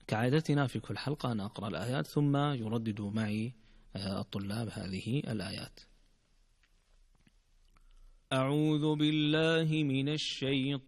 كعادتنا في كل حلقة أنا أقرأ الآيات ثم يردد معي الطلاب هذه الآيات. أعوذ بالله من الشيطان